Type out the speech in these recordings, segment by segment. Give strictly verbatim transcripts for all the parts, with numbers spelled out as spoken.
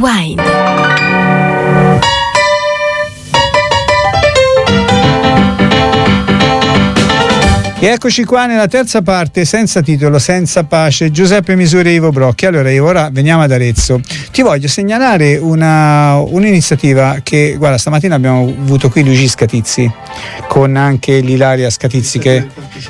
Rewind. E eccoci qua nella terza parte, senza titolo, senza pace, Giuseppe Misuri e Ivo Brocchi. Allora Ivo, ora veniamo ad Arezzo. Ti voglio segnalare una, un'iniziativa che, guarda, stamattina abbiamo avuto qui Luigi Scatizzi, con anche l'Ilaria Scatizzi che,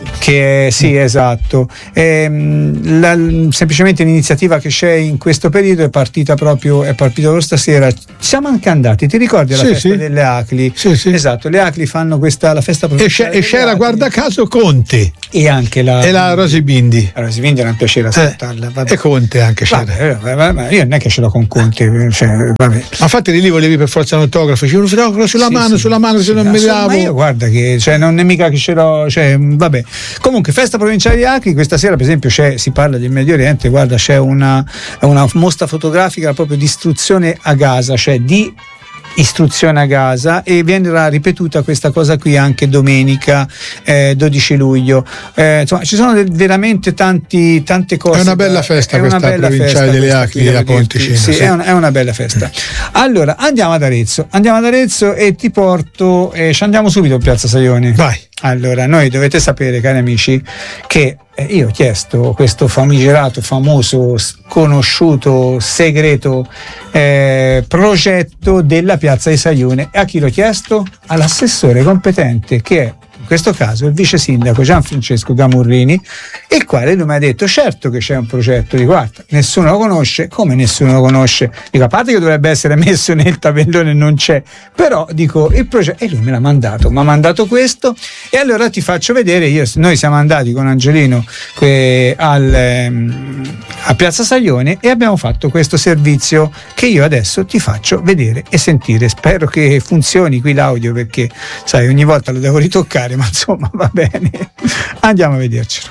che sì, esatto. E, la, semplicemente l'iniziativa che c'è in questo periodo è partita proprio, è partita proprio stasera. Siamo anche andati, ti ricordi la sì, festa sì. delle Acli? Sì, sì. Esatto, le Acli fanno questa, la festa e, c'è, e c'era, guarda caso, Conte. E anche la, e la Rosy Bindi. La Rosy Bindi era un piacere ascoltarla. Eh, e Conte anche c'era. Vabbè, vabbè, vabbè, io non è che ce l'ho con Conte, cioè, vabbè. Ma infatti lì volevi per forza un autografo, c'è un autografo sulla sì, mano, sì, sulla mano, sì, se non mi davo. Ma io guarda che cioè, non è mica che ce l'ho, cioè, vabbè. Comunque, festa provinciale di Acri, questa sera per esempio c'è, si parla del Medio Oriente, guarda, c'è una, una mostra fotografica proprio di istruzione a Gaza, cioè di istruzione a Gaza, e verrà ripetuta questa cosa qui anche domenica eh, dodici luglio. Eh, insomma, ci sono veramente tanti, tante cose. È una bella festa, è questa una bella provinciale festa delle Acli a Ponticino. Sì, sì. È, una, è una bella festa. Allora andiamo ad Arezzo, andiamo ad Arezzo e ti porto, eh, ci andiamo subito a Piazza Saioni. Vai. Allora, noi dovete sapere, cari amici, che eh, io ho chiesto questo famigerato, famoso, sconosciuto, segreto eh, progetto della Piazza di Saione. E a chi l'ho chiesto? All'assessore competente, che è in questo caso il vice sindaco Gianfrancesco Gamurrini, il quale lui mi ha detto: certo che c'è un progetto. Di guarda, nessuno lo conosce. Come nessuno lo conosce? Dico, a parte che dovrebbe essere messo nel tabellone, non c'è, però dico il progetto, e lui me l'ha mandato, mi ha mandato questo, e allora ti faccio vedere. Io, noi siamo andati con Angelino que, al, ehm, a Piazza Saione e abbiamo fatto questo servizio che io adesso ti faccio vedere e sentire. Spero che funzioni qui l'audio, perché sai, ogni volta lo devo ritoccare, ma insomma va bene. Andiamo a vedercelo.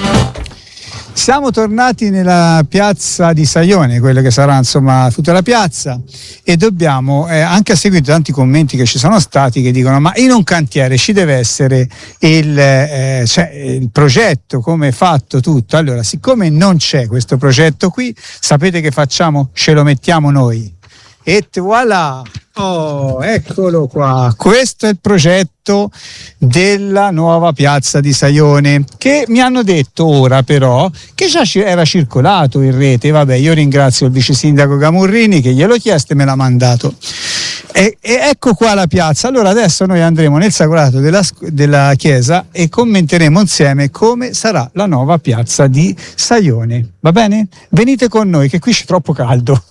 Siamo tornati nella piazza di Saione, quello che sarà insomma tutta la piazza, e dobbiamo, eh, anche a seguito di tanti commenti che ci sono stati, che dicono: ma in un cantiere ci deve essere il, eh, cioè, il progetto, come è fatto tutto. Allora, siccome non c'è questo progetto qui, sapete che facciamo? Ce lo mettiamo noi. E voilà! Oh, eccolo qua. Questo è il progetto della nuova piazza di Saione, che mi hanno detto ora però che già era circolato in rete. Vabbè, io ringrazio il vice sindaco Gamurrini che gliel'ho chiesto e me l'ha mandato. E, e ecco qua la piazza. Allora adesso noi andremo nel sacrato della, della chiesa e commenteremo insieme come sarà la nuova piazza di Saione. Va bene? Venite con noi, che qui c'è troppo caldo.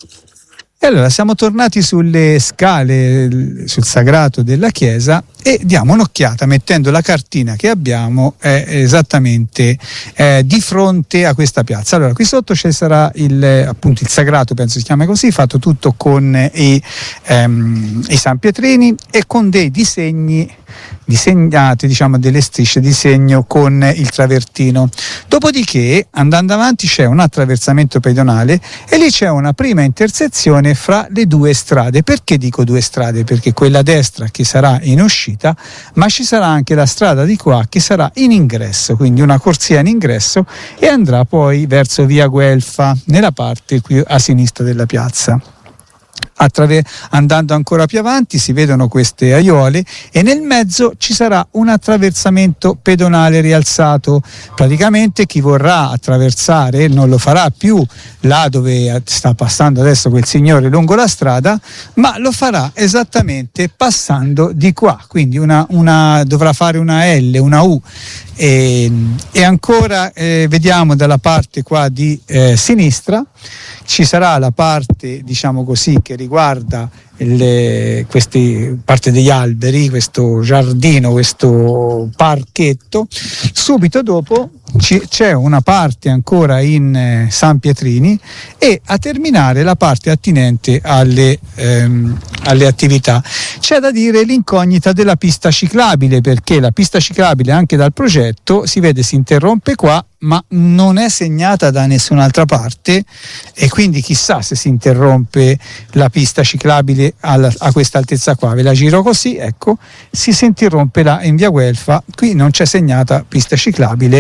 E allora siamo tornati sulle scale, sul sagrato della chiesa, e diamo un'occhiata mettendo la cartina che abbiamo eh, esattamente eh, di fronte a questa piazza. Allora, qui sotto ci sarà il, appunto il sagrato, penso si chiama così, fatto tutto con i, ehm, i San Pietrini e con dei disegni disegnate, diciamo delle strisce di segno con il travertino. Dopodiché, andando avanti, c'è un attraversamento pedonale e lì c'è una prima intersezione fra le due strade. Perché dico due strade? Perché quella a destra che sarà in uscita, ma ci sarà anche la strada di qua che sarà in ingresso, quindi una corsia in ingresso, e andrà poi verso via Guelfa, nella parte qui a sinistra della piazza. Attraver- andando ancora più avanti si vedono queste aiuole e nel mezzo ci sarà un attraversamento pedonale rialzato. Praticamente chi vorrà attraversare non lo farà più là dove sta passando adesso quel signore lungo la strada, ma lo farà esattamente passando di qua, quindi una, una, dovrà fare una L, una U. E, e ancora eh, vediamo dalla parte qua di eh, sinistra ci sarà la parte, diciamo così, che riguarda le, questi, parte degli alberi, questo giardino, questo parchetto. Subito dopo ci, c'è una parte ancora in eh, San Pietrini, e a terminare la parte attinente alle, ehm, alle attività. C'è da dire l'incognita della pista ciclabile, perché la pista ciclabile anche dal progetto si vede si interrompe qua, ma non è segnata da nessun'altra parte, e quindi chissà se si interrompe la pista ciclabile alla, a questa altezza qua. Ve la giro così, ecco, si, si interrompe là in via Guelfa, qui non c'è segnata pista ciclabile,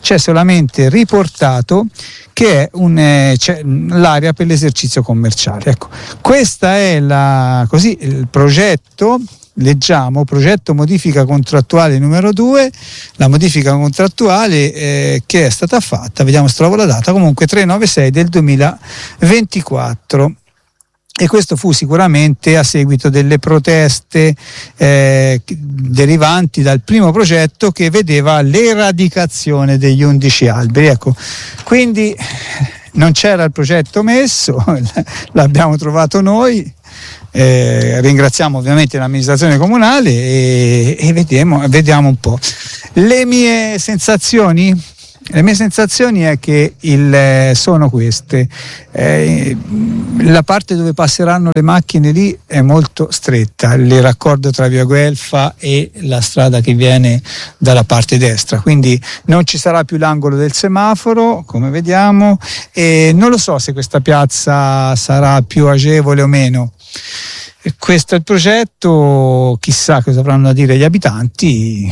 c'è solamente riportato che è un, eh, c'è l'area per l'esercizio commerciale. Ecco, questa è la, così, il progetto. Leggiamo progetto modifica contrattuale numero due, la modifica contrattuale eh, che è stata fatta, vediamo se trovo la data, comunque trecentonovantasei del duemilaventiquattro. E questo fu sicuramente a seguito delle proteste eh, derivanti dal primo progetto che vedeva l'eradicazione degli undici alberi. Ecco, quindi non c'era il progetto messo, l'abbiamo trovato noi. Eh, ringraziamo ovviamente l'amministrazione comunale e, e vediamo, vediamo un po'. Le mie sensazioni? Le mie sensazioni è che il, sono queste. Eh, la parte dove passeranno le macchine lì è molto stretta, il raccordo tra via Guelfa e la strada che viene dalla parte destra, quindi non ci sarà più l'angolo del semaforo, come vediamo, e non lo so se questa piazza sarà più agevole o meno. E questo è il progetto, chissà cosa avranno da dire gli abitanti.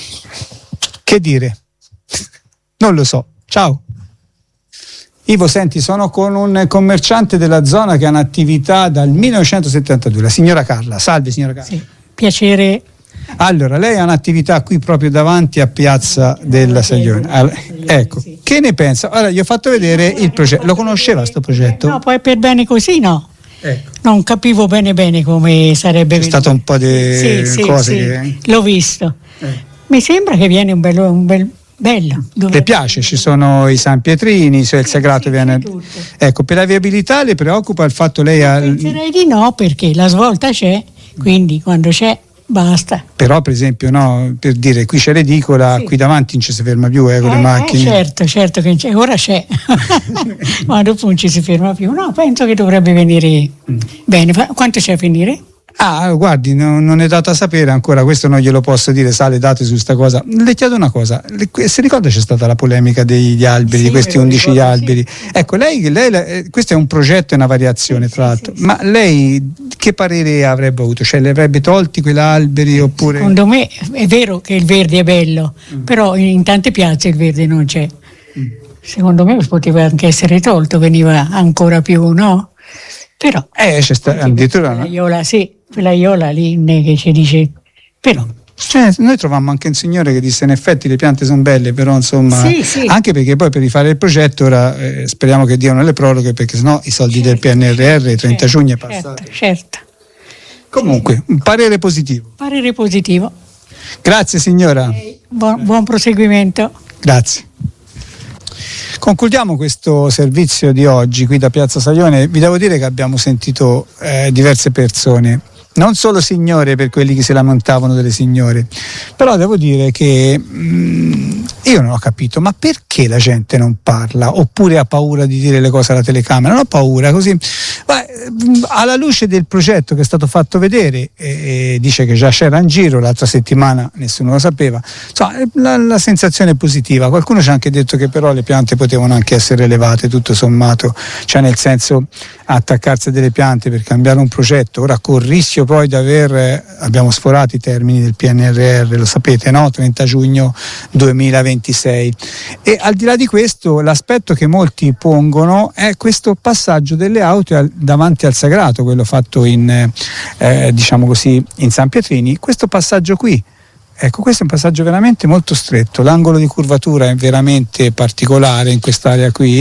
Che dire? Non lo so. Ciao. Ivo, senti, sono con un commerciante della zona che ha un'attività dal millenovecentosettantadue, la signora Carla. Salve signora Carla. Sì, piacere. Allora, lei ha un'attività qui proprio davanti a Piazza della Saglione. Allora, ecco, che ne pensa? Allora, gli ho fatto vedere il progetto. Lo conosceva sto progetto? No, poi per bene così no. Ecco. Non capivo bene bene come sarebbe. C'è stato un po' di sì, cose sì, che... sì. L'ho visto. Eh. Mi sembra che viene un bello, un bel bello. Le piace? Ci sono i San Pietrini, cioè il Sagrato sì, viene. Ecco, per la viabilità le preoccupa il fatto lei ha. Penserei di no, perché la svolta c'è, quindi quando c'è basta. Però per esempio no, per dire qui c'è l'edicola, sì. Qui davanti non ci si ferma più eh, con eh, le macchine. Eh, certo, certo che c'è, ora c'è, ma dopo non ci si ferma più. No, penso che dovrebbe venire mm. bene. Quanto c'è a finire? Ah, guardi, no, non è dato a sapere ancora, questo non glielo posso dire, sa le date su sta cosa. Le chiedo una cosa, le, si ricorda c'è stata la polemica degli alberi, sì, di questi undici ricordo, alberi? Sì. Ecco, lei, lei, questo è un progetto e una variazione, sì, tra l'altro, sì, sì, ma lei che parere avrebbe avuto? Cioè le avrebbe tolti quegli alberi oppure? Secondo me è vero che il verde è bello, mm. però in tante piazze il verde non c'è. Mm. Secondo me poteva anche essere tolto, veniva ancora più, no? Però eh, c'è sta, addirittura quella iola, sì, quella iola lì che ci dice, però cioè, noi trovammo anche un signore che disse in effetti le piante sono belle, però insomma sì, sì. Anche perché poi per rifare il progetto ora eh, speriamo che diano le proroghe, perché sennò i soldi certo, del P N R R trenta certo, giugno è passato. Certo, certo. Comunque un parere positivo. Parere positivo. Grazie signora. Okay. Buon, buon proseguimento. Grazie. Concludiamo questo servizio di oggi qui da Piazza Saglione. Vi devo dire che abbiamo sentito eh, diverse persone, non solo signore per quelli che si lamentavano delle signore, però devo dire che mh, io non ho capito, ma perché la gente non parla oppure ha paura di dire le cose alla telecamera? Non ho paura, così ma, alla luce del progetto che è stato fatto vedere e, e dice che già c'era in giro l'altra settimana, nessuno lo sapeva, insomma, la, la sensazione è positiva. Qualcuno ci ha anche detto che però le piante potevano anche essere elevate tutto sommato, cioè nel senso attaccarsi a delle piante per cambiare un progetto, ora con il rischio poi di aver, eh, abbiamo sforato i termini del P N R R, lo sapete, no? trenta giugno duemilaventisei, e al di là di questo l'aspetto che molti pongono è questo passaggio delle auto al, davanti al Sagrato, quello fatto in eh, diciamo così in San Pietrini, questo passaggio qui. Ecco, questo è un passaggio veramente molto stretto, l'angolo di curvatura è veramente particolare in quest'area qui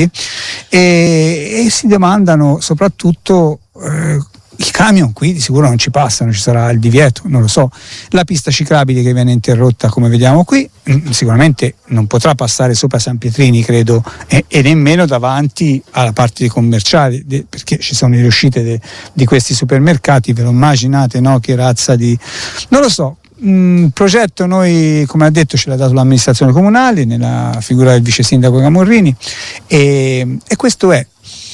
e, e si domandano soprattutto eh, i camion qui di sicuro non ci passano, ci sarà il divieto, non lo so, la pista ciclabile che viene interrotta come vediamo qui sicuramente non potrà passare sopra San Pietrini credo e, e nemmeno davanti alla parte commerciale de, perché ci sono le uscite de, di questi supermercati, ve lo immaginate, no? Che razza di... non lo so. Un progetto noi, come ha detto, ce l'ha dato l'amministrazione comunale nella figura del vice sindaco Camorrini e, e questo è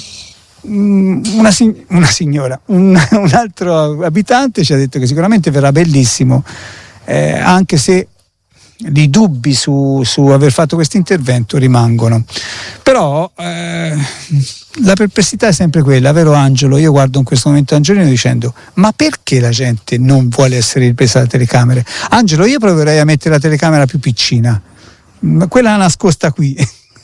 una, una signora, un, un altro abitante ci ha detto che sicuramente verrà bellissimo, eh, anche se i dubbi su, su aver fatto questo intervento rimangono, però eh, la perplessità è sempre quella, vero Angelo? Io guardo in questo momento Angelino dicendo ma perché la gente non vuole essere ripresa dalle telecamere? Angelo, io proverei a mettere la telecamera più piccina, quella nascosta qui.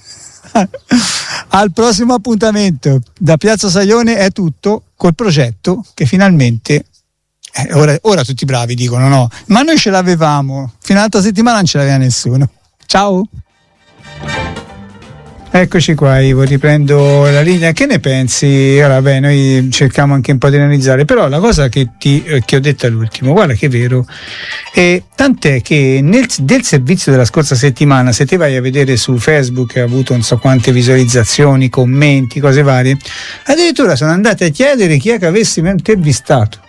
Al prossimo appuntamento. Da Piazza Saione è tutto, col progetto che finalmente eh, ora, ora tutti bravi dicono no, ma noi ce l'avevamo, fino all'altra settimana non ce l'aveva nessuno. Ciao. Eccoci qua, Ivo, riprendo la linea. Che ne pensi? Ora, beh, noi cerchiamo anche un po' di analizzare, però la cosa che ti eh, che ho detto all'ultimo, guarda che è vero, e tant'è che nel del servizio della scorsa settimana, se te vai a vedere su Facebook, ha avuto non so quante visualizzazioni, commenti, cose varie, addirittura sono andate a chiedere chi è che avessi intervistato.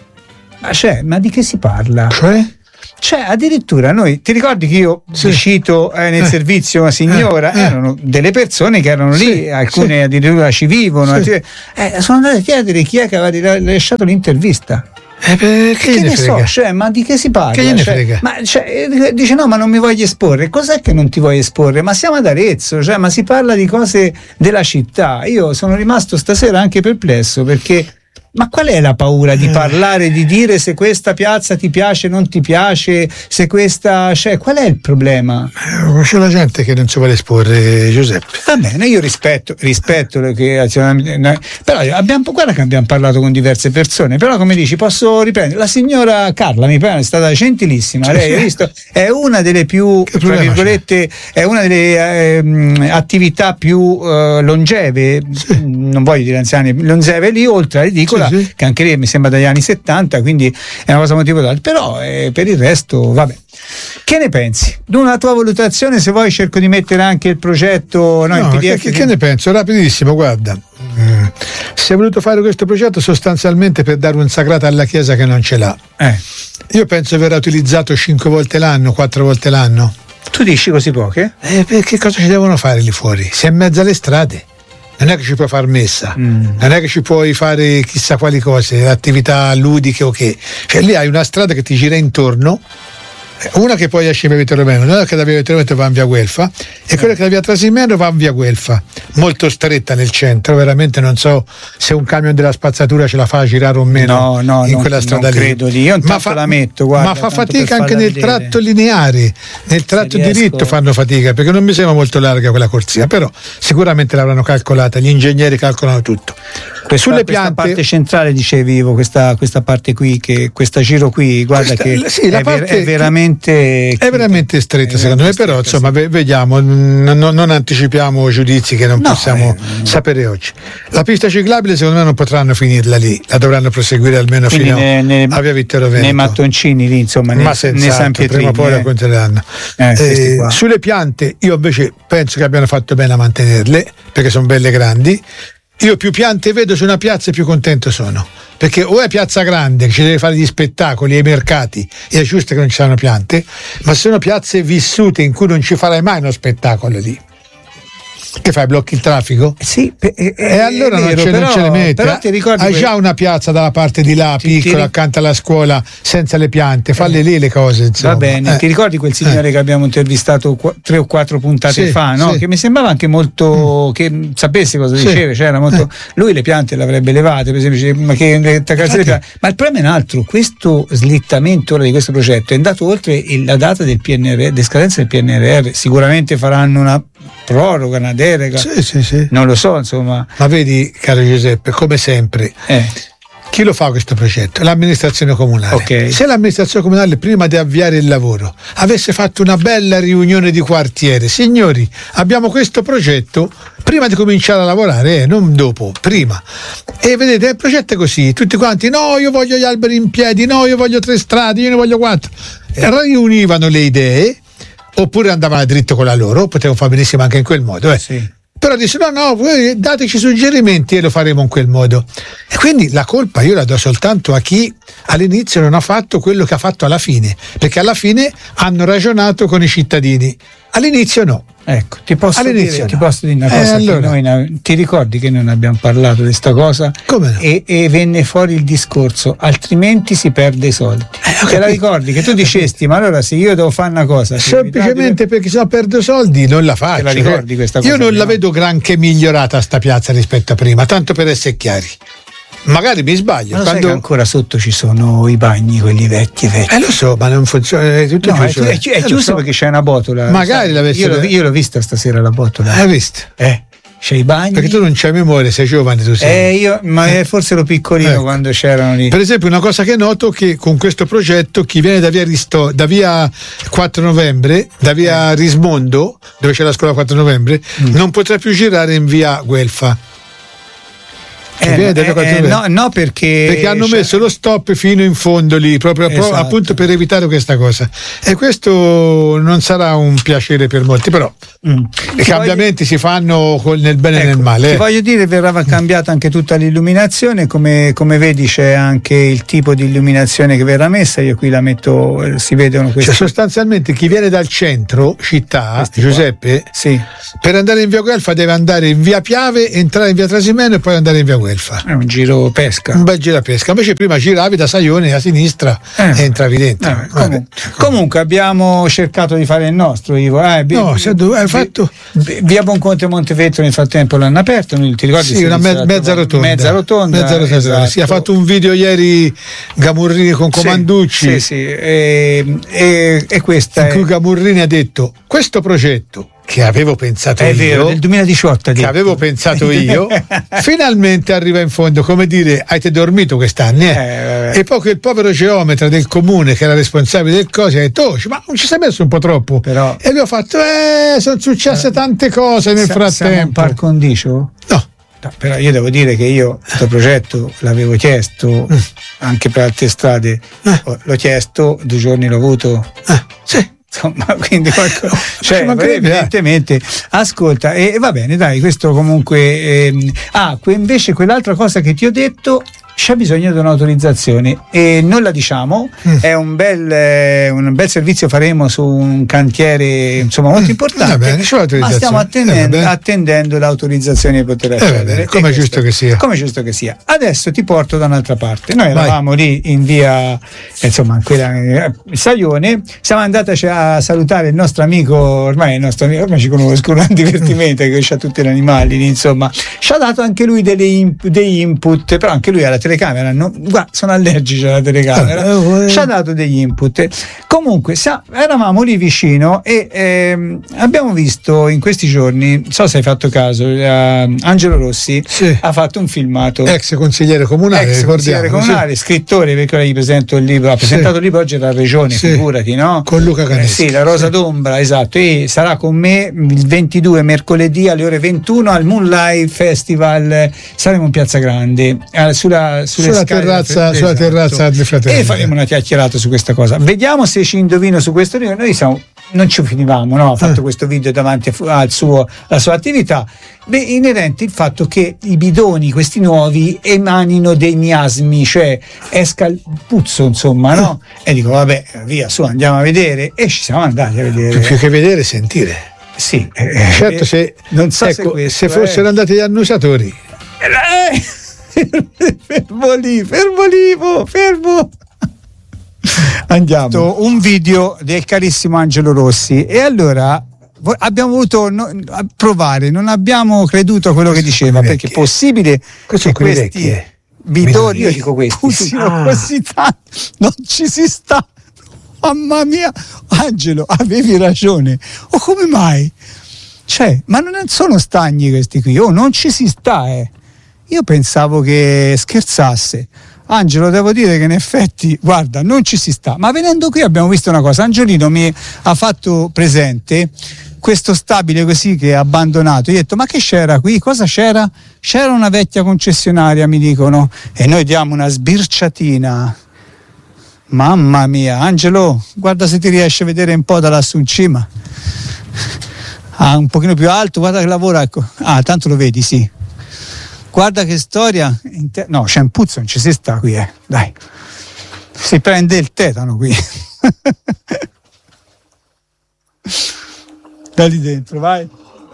Ma cioè, ma di che si parla? Cioè? Cioè, addirittura noi, ti ricordi che io sì. cito eh, nel eh. servizio una signora, eh. erano delle persone che erano lì, sì. alcune sì. addirittura ci vivono, sì. eh, sono andate a chiedere chi è che aveva lasciato l'intervista. Eh, che, che ne, ne so, cioè, ma di che si parla? Che gliene cioè, frega? Ma, cioè, dice no, ma non mi voglio esporre. Cos'è che non ti vuoi esporre? Ma siamo ad Arezzo, cioè, ma si parla di cose della città. Io sono rimasto stasera anche perplesso perché. Ma qual è la paura di parlare, di dire se questa piazza ti piace, non ti piace, se questa, cioè, qual è il problema? C'è la gente che non si vuole esporre, Giuseppe. Va bene, io rispetto, rispetto le che, però abbiamo, guarda che abbiamo parlato con diverse persone, però come dici, posso riprendere, la signora Carla mi pare è stata gentilissima, lei hai visto, è una delle più, tra virgolette, c'è? È una delle eh, attività più eh, longeve, sì. non voglio dire anziane, longeve lì, oltre all'edicola, sì, sì. che anche lì mi sembra dagli anni settanta, quindi è una cosa molto importante, però eh, per il resto vabbè. Che ne pensi? Una tua valutazione, se vuoi cerco di mettere anche il progetto, no, no, il P D F che, che ne penso? Rapidissimo, guarda, mm. si è voluto fare questo progetto sostanzialmente per dare un sagrato alla Chiesa che non ce l'ha. eh. Io penso verrà utilizzato cinque volte l'anno, quattro volte l'anno. Tu dici così poche? Eh, perché cosa ci devono fare lì fuori? Si è in mezzo alle strade. Non è che ci puoi far messa, mm. non è che ci puoi fare chissà quali cose, attività ludiche o che. Cioè lì hai una strada che ti gira intorno, una che poi esce per Via Romeno, una che da Via Romeno va in via Guelfa e quella che da via Trasimeno va in via Guelfa, molto stretta nel centro, veramente non so se un camion della spazzatura ce la fa girare o meno no, no, in non, quella strada non lì. credo di. Io ma fa, la metto, guarda, ma fa fatica anche nel vedere. tratto lineare, nel tratto diritto fanno fatica, perché non mi sembra molto larga quella corsia, però sicuramente l'avranno calcolata, gli ingegneri calcolano tutto. Questa, Sulle questa piante, parte centrale dicevi Ivo, questa, questa parte qui, che questa giro qui, guarda questa, che sì, la è, parte ver, è veramente è veramente stretta, è secondo veramente me, però stretta, insomma sì. vediamo, non, non anticipiamo giudizi che non no, possiamo eh, sapere oggi. La pista ciclabile secondo me non potranno finirla lì, la dovranno proseguire almeno Quindi fino ne, ne, a via Vittorio Veneto. Nei mattoncini lì, insomma, nei, ma senza nei San Pietrini, prima o poi eh. la controlleranno. Eh, eh, sulle piante io invece penso che abbiano fatto bene a mantenerle, perché sono belle grandi. Io più piante vedo su una piazza più contento sono, perché o è piazza grande che ci deve fare gli spettacoli ai mercati e è giusto che non ci siano piante, ma sono piazze vissute in cui non ci farai mai uno spettacolo lì. Che fai, blocchi il traffico? Sì, e, e, e allora non, vero, ce, però, non ce le metti. Però ti ricordi hai que... già una piazza dalla parte di là, ti, piccola, ti... accanto alla scuola, senza le piante, falle eh. lì le cose. Insomma. Va bene, eh. ti ricordi quel signore eh. che abbiamo intervistato qu- tre o quattro puntate sì, fa, no? Sì. Che mi sembrava anche molto, mm. che sapesse cosa sì. diceva, cioè era molto... Eh. Lui le piante le avrebbe levate, per esempio, dice, ma che le piante. Ma il problema è un altro, questo slittamento ora di questo progetto è andato oltre il, la data del P N R R, del scadenza del P N R R, sicuramente faranno una proroga, una delega, sì, sì, sì. non lo so, insomma. Ma vedi, caro Giuseppe, come sempre, eh. chi lo fa questo progetto? L'amministrazione comunale. Okay. Se l'amministrazione comunale prima di avviare il lavoro avesse fatto una bella riunione di quartiere, signori, abbiamo questo progetto, prima di cominciare a lavorare, eh, non dopo, prima. E vedete, il progetto è così, tutti quanti, no, io voglio gli alberi in piedi, no, io voglio tre strade, io ne voglio quattro. E riunivano le idee, oppure andavano dritto con la loro, potevano fare benissimo anche in quel modo, eh. Sì. Però dice no no, voi dateci suggerimenti e lo faremo in quel modo. E quindi la colpa io la do soltanto a chi all'inizio non ha fatto quello che ha fatto alla fine, perché alla fine hanno ragionato con i cittadini, all'inizio no. Ecco, ti posso, dire, no. ti posso dire una cosa, eh, allora. che noi, ti ricordi che non abbiamo parlato di questa cosa? Come no? E, e venne fuori il discorso, altrimenti si perde i soldi. Eh, Te la ricordi? Che tu dicesti, ma allora se io devo fare una cosa... Semplicemente perché se no perdo soldi non la faccio. Te la ricordi questa cosa? Io non la vedo granché migliorata sta piazza rispetto a prima, tanto per essere chiari. magari mi sbaglio. Ma lo quando... sai che ancora sotto ci sono i bagni, quelli vecchi vecchi. Eh lo so, ma non funziona, è tutto no, chiuso. È, è, è eh, chiuso so. perché c'è una botola. Magari l'avessi... Io, l'ho, io l'ho vista stasera la botola. Hai visto? Eh. C'è i bagni. Perché tu non c'hai memoria, sei giovane tu sei. Eh, io, ma eh. forse ero piccolino ecco. quando c'erano lì. Per esempio, una cosa che noto che con questo progetto chi viene da via Risto, da via quattro novembre, da via eh. Rismondo, dove c'è la scuola quattro novembre, mm. non potrà più girare in via Guelfa. Eh, eh, eh, no, no, perché perché hanno messo lo stop fino in fondo lì, proprio esatto. appunto per evitare questa cosa. E questo non sarà un piacere per molti, però mm. i cambiamenti voglio... si fanno col, nel bene ecco, e nel male. Ti voglio dire, verrà cambiata anche tutta l'illuminazione, come, come vedi c'è anche il tipo di illuminazione che verrà messa. Io qui la metto, si vedono questi. Cioè sostanzialmente chi viene dal centro città, questi Giuseppe, sì. per andare in via Guelfa deve andare in via Piave, entrare in via Trasimeno e poi andare in via Guelfa. È un giro pesca. Un bel giro a pesca. Invece prima giravi da Saione a sinistra eh. e entravi dentro. Eh, comunque, comunque abbiamo cercato di fare il nostro, Ivo. Eh, no, vi, se tu hai fatto via Bonconte e Montevetro nel frattempo l'hanno aperto, non ti ricordi? Sì, una me- mezza rotonda. Mezza rotonda. Mezza rotonda. Esatto. Si è fatto un video ieri Gamurrini con Comanducci. Sì, sì, sì. E, e, e questa in è... cui Gamurrini ha detto: questo progetto che avevo pensato è io, vero, del duemiladiciotto che avevo pensato io, finalmente arriva in fondo, come dire, avete dormito quest'anni, eh? Eh, e poi quel povero geometra del comune che era responsabile del coso ha detto: oh, ma non ci sei messo un po' troppo? Però, e abbiamo fatto, eh, sono successe tante cose nel sa, frattempo. Un par condicio? No. No, però io devo dire che io questo progetto l'avevo chiesto mm. anche per altre strade, eh. l'ho chiesto, due giorni l'ho avuto. Eh. Sì. Insomma, quindi qualcosa, cioè, evidentemente ascolta, e eh, va bene, dai, questo comunque ehm, ah, que- invece quell'altra cosa che ti ho detto c'è bisogno di un'autorizzazione e non la diciamo, mm. è un bel, eh, un bel servizio faremo su un cantiere insomma molto importante, bene, ma stiamo attendendo, eh, attendendo l'autorizzazione di poter accedere, eh, come è giusto che sia. Come giusto che sia. Adesso ti porto da un'altra parte. Noi eravamo Vai. lì in via, insomma, quella eh, Saione, siamo andati a salutare il nostro amico, ormai il nostro amico, ormai ci conoscono, un divertimento che c'ha tutti gli animali, insomma, ci ha dato anche lui delle imp- dei input, però anche lui alla telecamera, no? Guarda, sono allergici alla telecamera, ci ha dato degli input. Comunque sa, eravamo lì vicino e ehm, abbiamo visto in questi giorni, non so se hai fatto caso, eh, Angelo Rossi sì. ha fatto un filmato, ex consigliere comunale, ex consigliere comunale, sì. scrittore, perché ora gli presento il libro, ha presentato sì. il libro oggi alla Regione, sì. figurati, no? Con Luca Caneschi. Eh, sì, la Rosa sì. d'Ombra, esatto, e sarà con me il ventidue mercoledì alle ore ventuno al Moonlight Festival, saremo in Piazza Grande, eh, sulla Sulle sulla terrazza, esatto. sulla terrazza di Fratelli. E faremo una chiacchierata su questa cosa. Vediamo se ci indovino su questo video. Noi siamo, non ci finivamo, no? Ha fatto eh. questo video davanti al suo, alla sua attività. Beh, inerente il fatto che i bidoni, questi nuovi, emanino dei miasmi, cioè esca il puzzo, insomma, no? E dico, vabbè, via, su, andiamo a vedere. E ci siamo andati a vedere. Più che vedere, sentire. Sì. Eh, certo, eh, se, non so ecco, se, questo, se fossero eh. andati gli annusatori. Eh. fermo lì, fermo lì, fermo. Andiamo. Un video del carissimo Angelo Rossi e allora abbiamo voluto no, provare, non abbiamo creduto a quello che diceva, perché è possibile che questi bidoni, io dico questi, ah. così tanto, non ci si sta. Mamma mia, Angelo, avevi ragione. O oh, come mai? Cioè, ma non sono stagni questi qui, oh, non ci si sta, eh. Io pensavo che scherzasse. Angelo, devo dire che in effetti, guarda, non ci si sta. Ma venendo qui abbiamo visto una cosa. Angelino mi ha fatto presente questo stabile così che è abbandonato. Io ho detto, ma che c'era qui? Cosa c'era? C'era una vecchia concessionaria, mi dicono, e noi diamo una sbirciatina. Mamma mia, Angelo, guarda se ti riesci a vedere un po' da lassù in cima. Ah, un pochino più alto, guarda che lavora, ecco. Ah, tanto lo vedi, sì. Guarda che storia, no, c'è un puzzo, non ci si sta qui, eh. Dai, si prende il tetano qui. Da lì dentro, vai.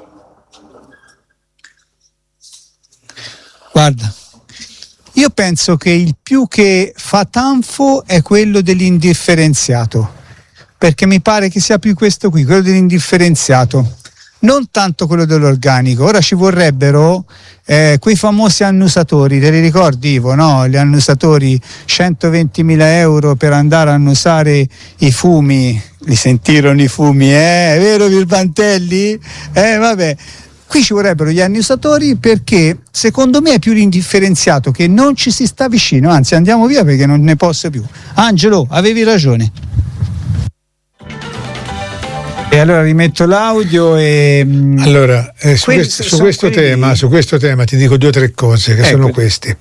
Guarda, io penso che il più che fa tanfo è quello dell'indifferenziato, perché mi pare che sia più questo qui, quello dell'indifferenziato. non tanto quello dell'organico. Ora ci vorrebbero eh, quei famosi annusatori, te li ricordi Ivo, no? Gli annusatori, centoventimila euro per andare a annusare i fumi, li sentirono i fumi, eh? È vero Virbantelli? Eh vabbè. Qui ci vorrebbero gli annusatori, perché secondo me è più l'indifferenziato che non ci si sta vicino, anzi andiamo via perché non ne posso più. Angelo, avevi ragione. E allora rimetto l'audio e allora eh, su, quelli, questo, su, questo tema, su questo tema ti dico due o tre cose che ecco. sono queste.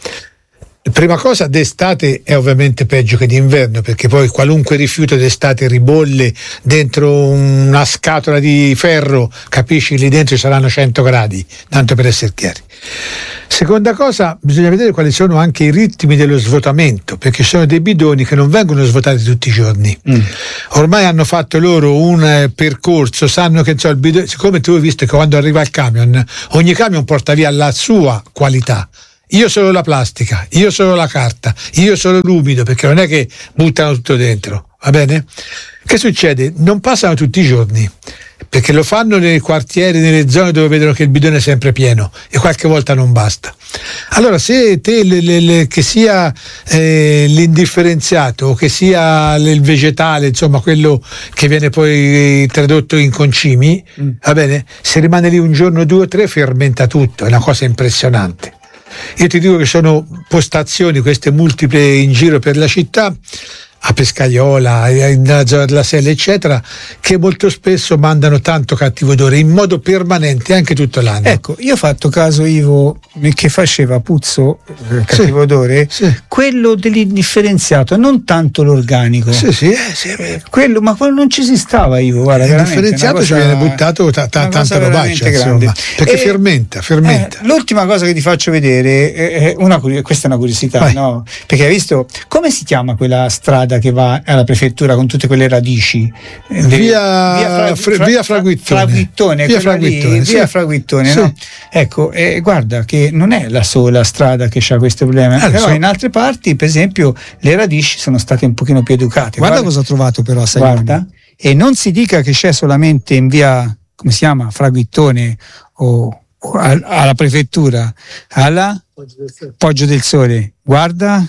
Prima cosa, d'estate è ovviamente peggio che d'inverno, perché poi qualunque rifiuto d'estate ribolle dentro una scatola di ferro, capisci che lì dentro ci saranno cento gradi, tanto per essere chiari. Seconda cosa, bisogna vedere quali sono anche i ritmi dello svuotamento, perché ci sono dei bidoni che non vengono svuotati tutti i giorni. Mm. Ormai hanno fatto loro un eh, percorso, sanno che so, il bidone, siccome tu hai visto che quando arriva il camion, ogni camion porta via la sua qualità. Io solo la plastica, io solo la carta, io solo l'umido, perché non è che buttano tutto dentro, va bene? Che succede? Non passano tutti i giorni, perché lo fanno nei quartieri, nelle zone dove vedono che il bidone è sempre pieno e qualche volta non basta. Allora, se te le, le, le, che sia eh, l'indifferenziato o che sia il vegetale, insomma quello che viene poi tradotto in concimi, mm. va bene? Se rimane lì un giorno, due o tre, fermenta tutto, è una cosa impressionante. Io ti dico che sono postazioni queste multiple in giro per la città, a Pescaiola, nella zona della Sella eccetera, che molto spesso mandano tanto cattivo odore in modo permanente anche tutto l'anno. Ecco, io ho fatto caso Ivo che faceva puzzo, eh, cattivo sì, odore, sì. quello dell'indifferenziato, non tanto l'organico. Sì, sì, eh, sì. Quello, ma quello non ci si stava Ivo, guarda, il differenziato ci viene buttato ta, ta, tanta robaccia, insomma, perché e, fermenta, fermenta. Eh, l'ultima cosa che ti faccio vedere è una, questa è una curiosità, Vai. no? Perché hai visto come si chiama quella strada che va alla prefettura con tutte quelle radici, via, via, fra, fra, via Fraguittone, Fraguittone, via Fraguittone, lì, sì. via Fraguittone sì. no? Ecco, eh, guarda che non è la sola strada che ha questo problema, eh, però so. in altre parti per esempio le radici sono state un pochino più educate. Guarda, guarda cosa ho trovato però, sai, guarda, e non si dica che c'è solamente in via, come si chiama, Fraguittone o, o a, alla prefettura, alla Poggio del Sole, guarda.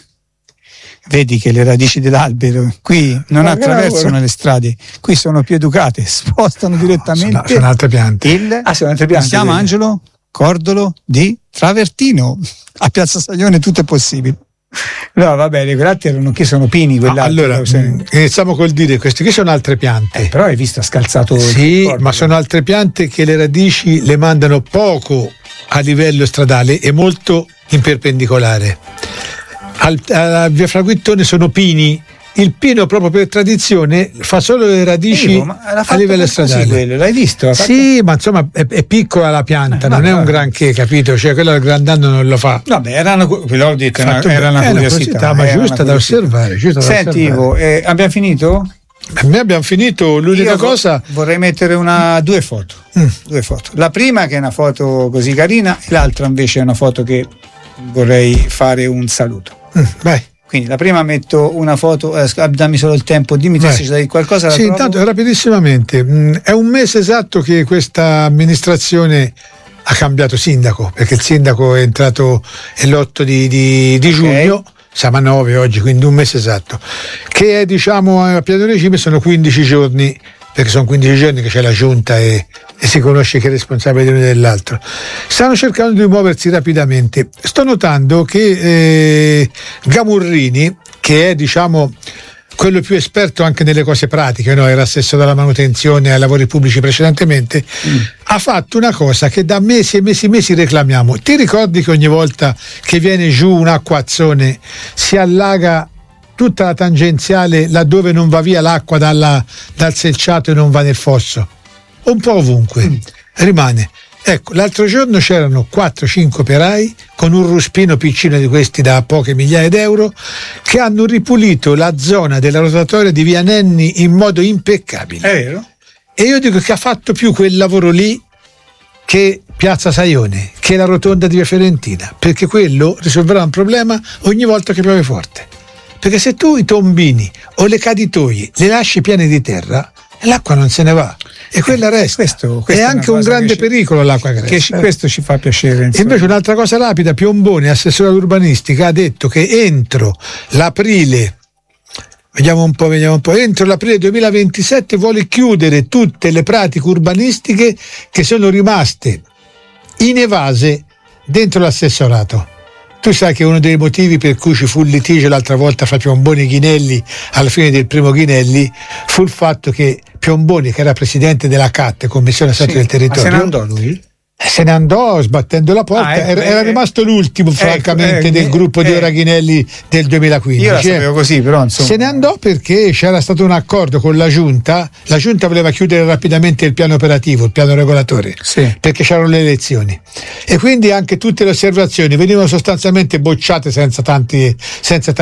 Vedi che le radici dell'albero qui non Ma attraversano le strade, qui sono più educate, spostano no, direttamente. Sono, sono altre piante. Il, ah, sono altre piante. Si chiama Angelo Cordolo di Travertino. A Piazza Saglione tutto è possibile. No, va bene, quelle altre erano che sono pini. No, allora, mh, iniziamo col dire queste qui sono altre piante. Eh, però hai visto, ha scalzato. Sì, ma sono altre piante che le radici le mandano poco a livello stradale e molto in perpendicolare. Al, a via Fraguittone sono pini. Il pino proprio per tradizione fa solo le radici Evo, a livello stradale. Quello, l'hai visto? Sì, ma insomma è, è piccola la pianta, eh, non vabbè, è un granché, capito? Cioè quello al grandando non lo fa. Vabbè, era una, l'ho detto, era, era una curiosità, ma giusta da osservare. Giusta Senti da Ivo, eh, abbiamo finito? A me abbiamo finito, l'unica Io cosa. Vorrei mettere una, due foto. Mm. Due foto. La prima che è una foto così carina, e l'altra invece è una foto che vorrei fare un saluto. Mm, vai. Quindi la prima metto una foto, eh, dammi solo il tempo, dimmi se c'è qualcosa. Sì, intanto rapidissimamente, mh, è un mese esatto che questa amministrazione ha cambiato sindaco, perché il sindaco è entrato l'otto di, di, di okay. giugno, siamo a nove oggi, quindi un mese esatto, che è diciamo a pieno regime sono quindici giorni, perché sono quindici giorni che c'è la giunta e, e si conosce chi è responsabile di uno e dell'altro. Stanno cercando di muoversi rapidamente. Sto notando che eh, Gamurrini, che è diciamo quello più esperto anche nelle cose pratiche, no? Era assessore alla manutenzione e ai lavori pubblici precedentemente, mm. ha fatto una cosa che da mesi e mesi e mesi reclamiamo. Ti ricordi che ogni volta che viene giù un acquazzone si allaga tutta la tangenziale laddove non va via l'acqua dalla, dal selciato e non va nel fosso? Un po' ovunque mm. rimane. Ecco, l'altro giorno c'erano quattro cinque operai con un ruspino piccino di questi da poche migliaia d'euro che hanno ripulito la zona della rotatoria di via Nenni in modo impeccabile. È vero? E io dico che ha fatto più quel lavoro lì che Piazza Saione, che la rotonda di via Fiorentina, perché quello risolverà un problema ogni volta che piove forte. Perché se tu i tombini o le caditoie le lasci piene di terra, l'acqua non se ne va. e quella resta. Questo, questo è è anche una un cosa grande che ci- pericolo l'acqua greca. Che ci- questo ci fa piacere. insomma. Invece un'altra cosa rapida, Piomboni, assessore all'urbanistica, ha detto che entro l'aprile, vediamo un po', vediamo un po', entro l'aprile duemilaventisette vuole chiudere tutte le pratiche urbanistiche che sono rimaste inevase dentro l'assessorato. Tu sai che uno dei motivi per cui ci fu il litigio l'altra volta fra Piomboni e Ghinelli alla fine del primo Ghinelli fu il fatto che Piomboni, che era presidente della C A T, Commissione Stato Sì, del ma Territorio, se ne andò lui? se ne andò sbattendo la porta. Ah, ecco, era, era eh, rimasto l'ultimo, ecco, francamente, eh, del gruppo di eh, Ora Ghinelli del duemilaquindici. Io la eh. sapevo così, però insomma. Se ne andò perché c'era stato un accordo con la Giunta. La Giunta voleva chiudere rapidamente il piano operativo, il piano regolatore, Sì. perché c'erano le elezioni, e quindi anche tutte le osservazioni venivano sostanzialmente bocciate senza tanti, senza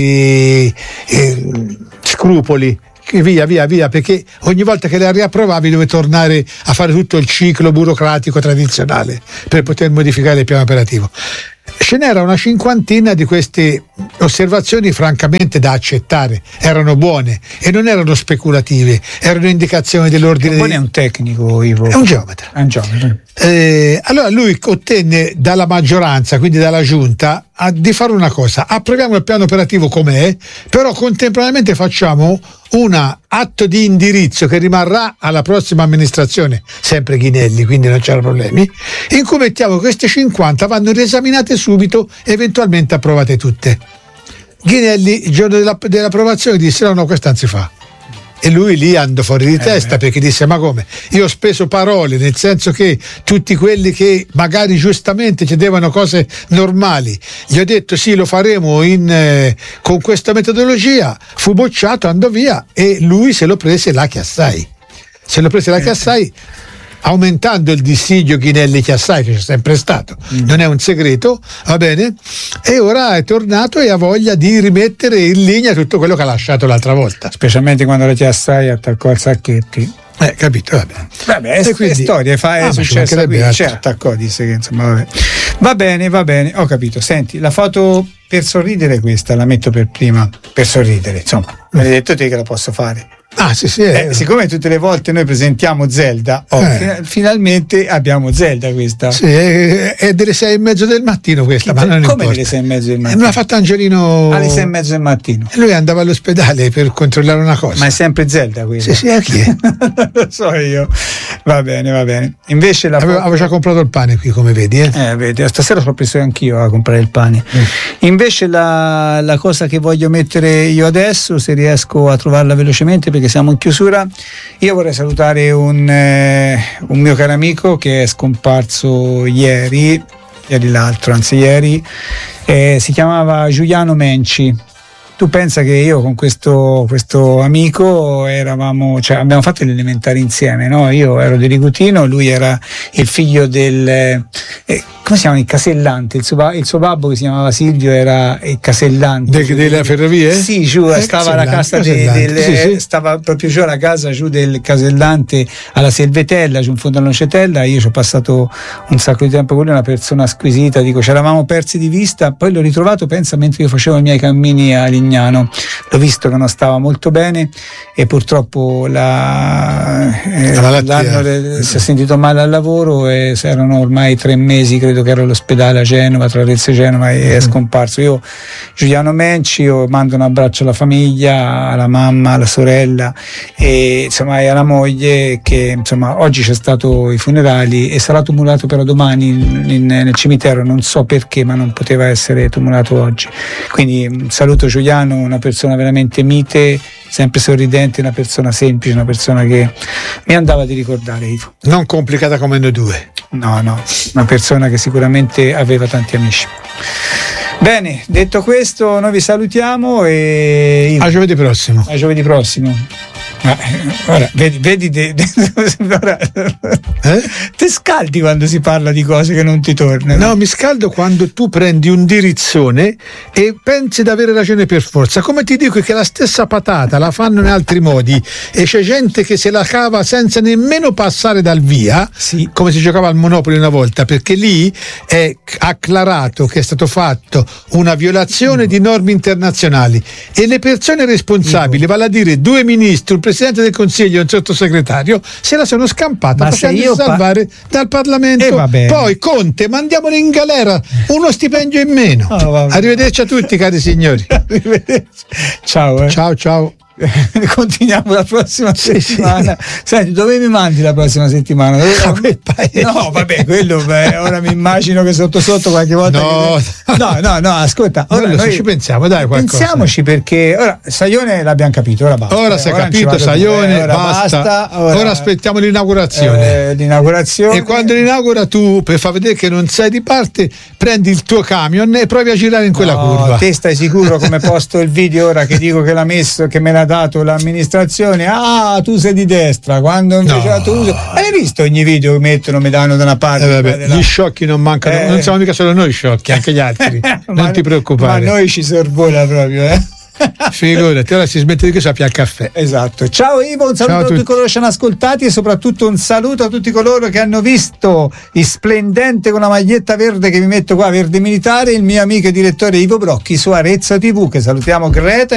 tanti eh, scrupoli. Via, via, via, perché ogni volta che le riapprovavi dovevi tornare a fare tutto il ciclo burocratico tradizionale per poter modificare il piano operativo. Ce n'era una cinquantina di queste osservazioni francamente da accettare, erano buone e non erano speculative, erano indicazioni dell'ordine. Piomboni di... è un tecnico, Ivo. È un geometra. È un geometra. Eh, allora lui ottenne dalla maggioranza, quindi dalla Giunta, a, di fare una cosa: approviamo il piano operativo com'è, però contemporaneamente facciamo un atto di indirizzo che rimarrà alla prossima amministrazione, sempre Ghinelli, quindi non c'erano problemi, in cui mettiamo queste cinquanta, vanno riesaminate subito, eventualmente approvate tutte. Ghinelli il giorno della, dell'approvazione disse no no, questa non si fa. E lui lì andò fuori di testa, eh. perché disse ma come? Io ho speso parole, nel senso che tutti quelli che magari giustamente chiedevano cose normali, gli ho detto sì, lo faremo in, eh, con questa metodologia, fu bocciato, andò via e lui se lo prese la Chiassai. Se lo prese la Chiassai, aumentando il dissidio Ghinelli-Chiassai, che c'è sempre stato, mm. non è un segreto, va bene, e ora è tornato e ha voglia di rimettere in linea tutto quello che ha lasciato l'altra volta. Specialmente quando la Chiassai attaccò al Sacchetti. Eh, capito, vabbè. Vabbè, è, E quindi- è storia, fa, è Ah, ma ci successa mancherebbe qui, altro. cioè attaccò, disse che insomma vabbè. Va bene, va bene, ho capito. Senti, la foto per sorridere questa, la metto per prima, per sorridere, insomma, me l'hai detto te che la posso fare. Ah, sì, sì. eh. Eh, siccome tutte le volte noi presentiamo Zelda, oh, Eh. fina- finalmente abbiamo Zelda questa. Sì, è, è delle sei e mezzo del mattino questa, Chi ma te- non come importa. delle sei e mezzo del Eh, mattino? Me l'ha fatto Angelino. Alle sei e mezzo del mattino. E lui andava all'ospedale per controllare una cosa. Ma è sempre Zelda questa. Sì, sì, a chi è? Lo so io. Va bene, va bene. Invece la Avevo, foto- avevo già comprato il pane qui, come vedi. Eh. Eh, vedi, stasera sono preso anch'io a comprare il pane. Mm. Invece la, la cosa che voglio mettere io adesso, se riesco a trovarla velocemente perché siamo in chiusura, io vorrei salutare un, eh, un mio caro amico che è scomparso ieri, ieri l'altro, anzi ieri, eh, si chiamava Giuliano Menci. Tu pensa che io con questo, questo amico eravamo, cioè abbiamo fatto le elementari insieme, no? Io ero di Rigutino, lui era il figlio del, eh, come si chiama, il casellante, il suo, il suo babbo che si chiamava Silvio era il casellante. De, delle ferrovie? Sì, giù, Eh, stava alla casa casellante, de- del, sì, sì. stava proprio giù alla casa giù del casellante alla Selvetella, giù in fondo alla Nocetella. Io ci ho passato un sacco di tempo con lui, una persona squisita, dico, ci eravamo persi di vista, poi l'ho ritrovato, pensa, mentre io facevo i miei cammini a Lignano, l'ho visto che non stava molto bene e purtroppo la, eh, La malattia. l'anno si è sentito male al lavoro e erano ormai tre mesi, credo che ero all'ospedale a Genova, tra Arezzo e Genova, e è scomparso. Io, Giuliano Menci, io mando un abbraccio alla famiglia, alla mamma, alla sorella e insomma e alla moglie, che insomma oggi c'è stato i funerali e sarà tumulato però domani in, in, nel cimitero, non so perché, ma non poteva essere tumulato oggi. Quindi saluto Giuliano, una persona veramente mite, sempre sorridente, una persona semplice, una persona che mi andava di ricordare, Ivo. Non complicata come noi due. No, no, una persona che sicuramente aveva tanti amici. Bene, detto questo, noi vi salutiamo e A giovedì prossimo. a giovedì prossimo. Ma, eh, ora, vedi, vedi de, de, ora, Eh? ti scaldi quando si parla di cose che non ti tornano. No, mi scaldo quando tu prendi un dirizzone e pensi di avere ragione per forza. Come ti dico che la stessa patata la fanno in altri modi e c'è gente che se la cava senza nemmeno passare dal via, Sì. come si giocava al Monopoli una volta, perché lì è acclarato che è stato fatto una violazione di norme internazionali e le persone responsabili, vale a dire due ministri, un presidente Presidente del Consiglio e un sottosegretario se la sono scampata facendo salvare pa- dal Parlamento. Eh, Poi Conte, mandiamolo in galera, uno stipendio in meno. Oh, arrivederci a tutti, cari signori. Arrivederci. Ciao. Eh. Ciao, ciao. Continuiamo la prossima sì, settimana. Sì. Senti, dove mi mandi la prossima settimana? Dove... A quel paese. No, vabbè, quello beh, ora mi immagino che sotto sotto qualche volta. No, che... no, no, no, ascolta. Ora noi noi ci pensiamo, dai, qualcosa. Pensiamoci perché ora Saione l'abbiamo capito, ora basta. Ora si è ora capito Saione, ora basta. basta ora, ora aspettiamo l'inaugurazione. Eh, l'inaugurazione. E quando l'inaugura tu, per far vedere che non sei di parte, prendi il tuo camion e provi a girare in quella no, curva. Te stai sicuro come posto il video ora che dico che l'ha messo, che me l'ha dato l'amministrazione? Ah, tu sei di destra, quando invece no. tu uso... hai visto ogni video che mettono, mi danno da una parte, eh, vabbè, gli sciocchi non mancano, eh. non siamo mica solo noi sciocchi, anche gli altri. Non ma, ti preoccupare, ma noi ci sorvola proprio, eh. Figurati, ora si smette di che sappia il caffè. Esatto. Ciao Ivo, un saluto a, a tutti coloro che ci hanno ascoltati e soprattutto un saluto a tutti coloro che hanno visto il splendente con la maglietta verde che mi metto qua, verde militare, il mio amico e direttore Ivo Brocchi su Arezzo tivù, che salutiamo Greta.